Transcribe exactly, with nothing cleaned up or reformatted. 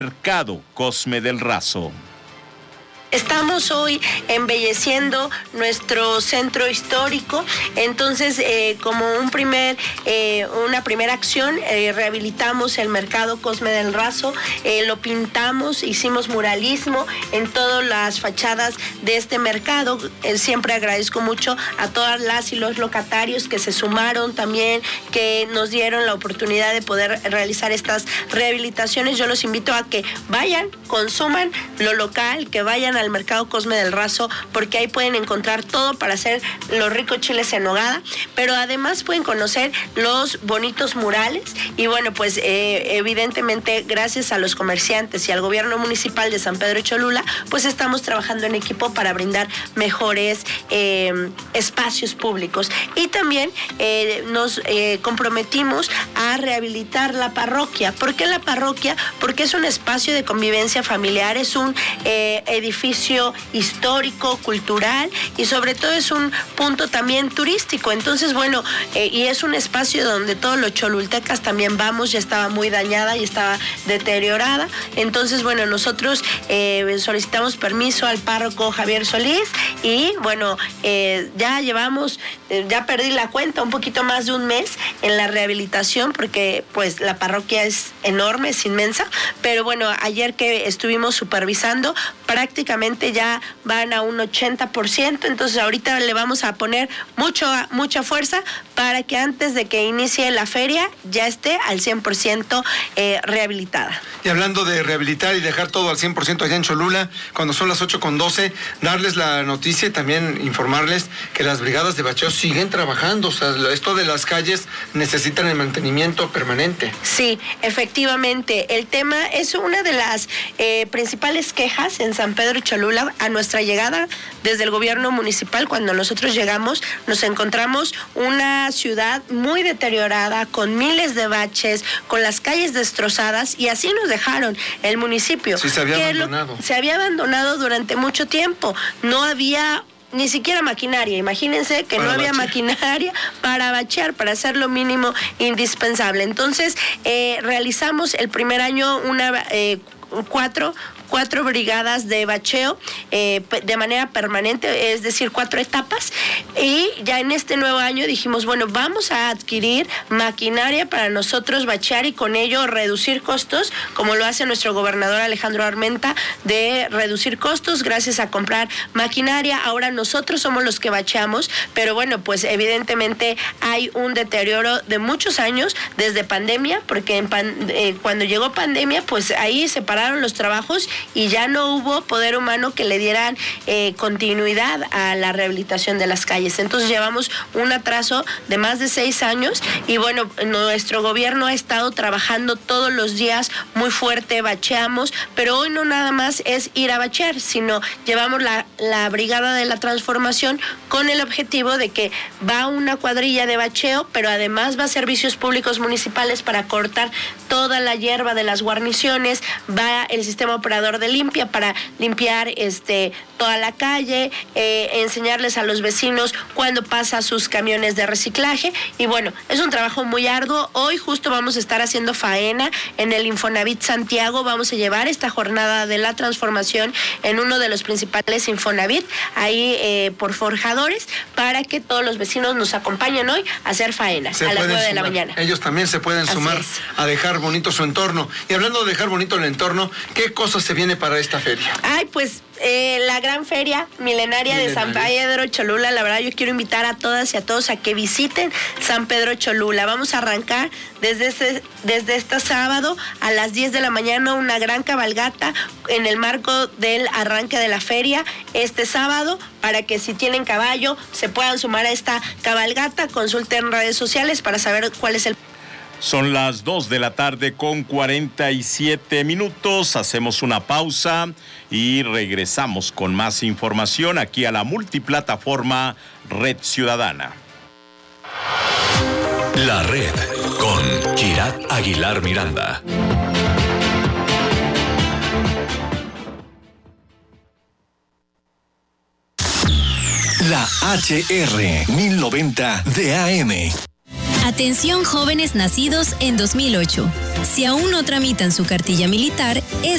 Mercado Cosme del Razo. Estamos hoy embelleciendo nuestro centro histórico, entonces eh, como un primer, eh, una primera acción, eh, rehabilitamos el Mercado Cosme del Razo, eh, lo pintamos, hicimos muralismo en todas las fachadas de este mercado. Eh, siempre agradezco mucho a todas las y los locatarios que se sumaron también, que nos dieron la oportunidad de poder realizar estas rehabilitaciones. Yo los invito a que vayan, consuman lo local, que vayan a al Mercado Cosme del Razo, porque ahí pueden encontrar todo para hacer los ricos chiles en nogada, pero además pueden conocer los bonitos murales y bueno, pues eh, evidentemente gracias a los comerciantes y al gobierno municipal de San Pedro Cholula, pues estamos trabajando en equipo para brindar mejores eh, espacios públicos y también eh, nos eh, comprometimos a rehabilitar la parroquia. ¿Por qué la parroquia? Porque es un espacio de convivencia familiar, es un eh, edificio histórico, cultural y sobre todo es un punto también turístico. Entonces, bueno, eh, y es un espacio donde todos los cholultecas también vamos, ya estaba muy dañada y estaba deteriorada. Entonces, bueno, nosotros eh, solicitamos permiso al párroco Javier Solís y bueno, eh, ya llevamos, eh, ya perdí la cuenta, un poquito más de un mes en la rehabilitación porque pues la parroquia es enorme, es inmensa, pero bueno, ayer que estuvimos supervisando, prácticamente ya van a un ochenta por ciento, entonces ahorita le vamos a poner mucho, mucha fuerza para que antes de que inicie la feria ya esté al cien por ciento eh, rehabilitada. Y hablando de rehabilitar y dejar todo al cien por ciento allá en Cholula, cuando son las ocho con doce, darles la noticia y también informarles que las brigadas de bacheo siguen trabajando, o sea, esto de las calles necesitan el mantenimiento permanente. Sí, efectivamente, el tema es una de las eh, principales quejas en San Pedro Cholula. A nuestra llegada desde el gobierno municipal, cuando nosotros llegamos, nos encontramos una ciudad muy deteriorada, con miles de baches, con las calles destrozadas, y así nos dejaron el municipio. Sí, se había abandonado. Lo, se había abandonado durante mucho tiempo. No había ni siquiera maquinaria, imagínense que para no había bachear. maquinaria para bachear, para hacer lo mínimo indispensable. Entonces, eh, realizamos el primer año una eh, cuatro cuatro brigadas de bacheo eh, de manera permanente, es decir, cuatro etapas, y ya en este nuevo año dijimos, bueno, vamos a adquirir maquinaria para nosotros bachear y con ello reducir costos, como lo hace nuestro gobernador Alejandro Armenta, de reducir costos gracias a comprar maquinaria. Ahora nosotros somos los que bacheamos, pero bueno, pues evidentemente hay un deterioro de muchos años desde pandemia, porque en pan, eh, cuando llegó pandemia, pues ahí se pararon los trabajos y ya no hubo poder humano que le dieran eh, continuidad a la rehabilitación de las calles. Entonces llevamos un atraso de más de seis años y bueno, nuestro gobierno ha estado trabajando todos los días muy fuerte, bacheamos, pero hoy no nada más es ir a bachear, sino llevamos la, la brigada de la transformación con el objetivo de que va una cuadrilla de bacheo, pero además va a servicios públicos municipales para cortar toda la hierba de las guarniciones, va el sistema operador de limpia para limpiar este toda la calle, eh, enseñarles a los vecinos cuándo pasa sus camiones de reciclaje y bueno, es un trabajo muy arduo. Hoy justo vamos a estar haciendo faena en el Infonavit Santiago, vamos a llevar esta jornada de la transformación en uno de los principales Infonavit, ahí eh, por Forjadores, para que todos los vecinos nos acompañen hoy a hacer faena se a las nueve de la sumar. mañana. Ellos también se pueden Así sumar es. a dejar bonito su entorno. Y hablando de dejar bonito el entorno, ¿qué cosas se viene para esta feria? Ay, pues eh, la gran feria milenaria, milenaria de San Pedro Cholula. La verdad, yo quiero invitar a todas y a todos a que visiten San Pedro Cholula. Vamos a arrancar desde este, desde este sábado a las diez de la mañana una gran cabalgata en el marco del arranque de la feria este sábado, para que si tienen caballo se puedan sumar a esta cabalgata. Consulten redes sociales para saber cuál es el... Son las dos de la tarde con cuarenta y siete minutos. Hacemos una pausa y regresamos con más información aquí a la multiplataforma Red Ciudadana. La Red con Kirat Aguilar Miranda. La H R mil noventa de A M. Atención jóvenes nacidos en dos mil ocho. Si aún no tramitan su cartilla militar, es